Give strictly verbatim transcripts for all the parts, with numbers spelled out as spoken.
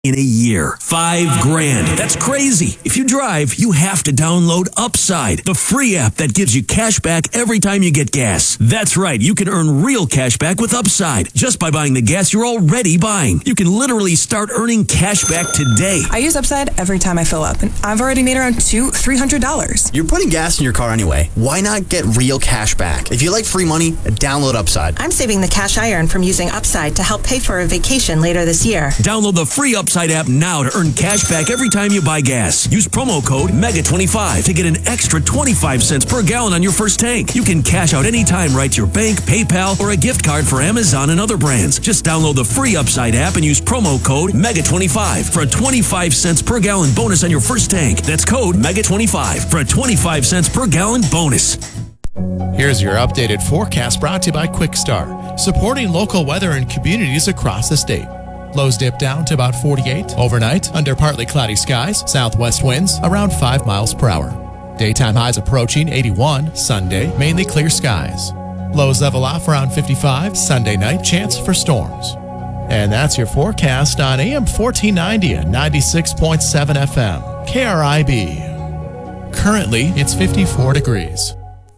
in a year. Five grand. That's crazy. If you drive, you have to download Upside, the free app that gives you cash back every time you get gas. That's right. You can earn real cash back with Upside just by buying the gas you're already buying. You can literally start earning cash back today. I use Upside every time I fill up, and I've already made around two, three hundred dollars. You're putting gas in your car anyway. Why not get real cash back? If you like free money, download Upside. I'm saving the cash I earn from using Upside to help pay for a vacation later this year. Download the free Upside app now to earn cash back every time you buy gas. Use promo code mega twenty-five to get an extra twenty-five cents per gallon on your first tank. You can cash out anytime right to your bank, PayPal, or a gift card for Amazon and other brands. Just download the free Upside app and use promo code mega twenty-five for a twenty-five cents per gallon bonus on your first tank. That's code mega twenty-five for a twenty-five cents per gallon bonus. Here's your updated forecast brought to you by Quickstar, supporting local weather in communities across the state. Lows dip down to about forty-eight. Overnight, under partly cloudy skies, southwest winds around five miles per hour. Daytime highs approaching eighty-one. Sunday, mainly clear skies. Lows level off around fifty-five. Sunday night, chance for storms. And that's your forecast on A M fourteen ninety and ninety-six point seven F M. K R I B. Currently, it's fifty-four degrees.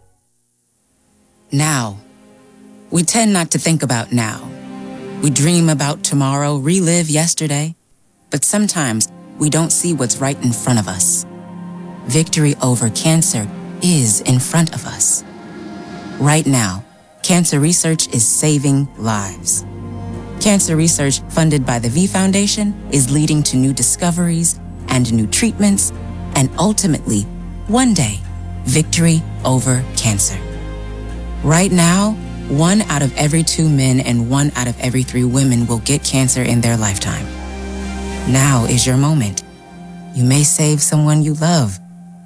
Now. We tend not to think about now. We dream about tomorrow, relive yesterday, but sometimes we don't see what's right in front of us. Victory over cancer is in front of us. Right now, cancer research is saving lives. Cancer research funded by the V Foundation is leading to new discoveries and new treatments, and ultimately, one day, victory over cancer. Right now, one out of every two men and one out of every three women will get cancer in their lifetime. Now is your moment. You may save someone you love.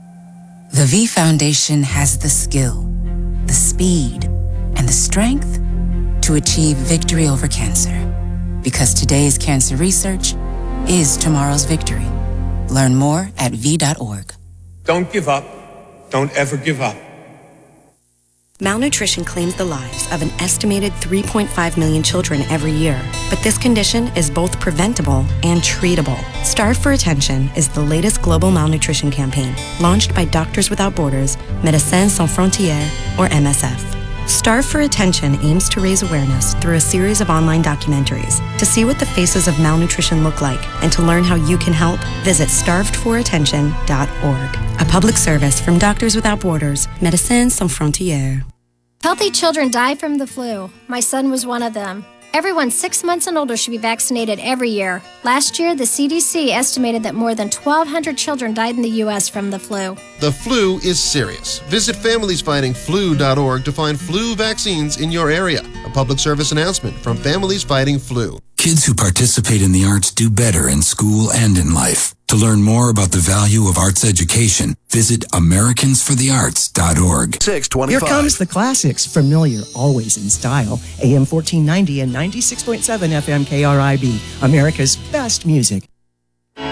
The V Foundation has the skill, the speed, and the strength to achieve victory over cancer. Because today's cancer research is tomorrow's victory. Learn more at V dot org. Don't give up. Don't ever give up. Malnutrition claims the lives of an estimated three point five million children every year. But this condition is both preventable and treatable. Starve for Attention is the latest global malnutrition campaign launched by Doctors Without Borders, Médecins Sans Frontières, or M S F. Starve for Attention aims to raise awareness through a series of online documentaries. To see what the faces of malnutrition look like and to learn how you can help, visit starved for attention dot org. A public service from Doctors Without Borders, Médecins Sans Frontières. Healthy children die from the flu. My son was one of them. Everyone six months and older should be vaccinated every year. Last year, the C D C estimated that more than twelve hundred children died in the U S from the flu. The flu is serious. Visit families fighting flu dot org to find flu vaccines in your area. A public service announcement from Families Fighting Flu. Kids who participate in the arts do better in school and in life. To learn more about the value of arts education, visit Americans for the Arts dot org. six twenty-five. Here comes the classics, familiar, always in style. A M fourteen ninety and ninety-six point seven F M K R I B, America's best music.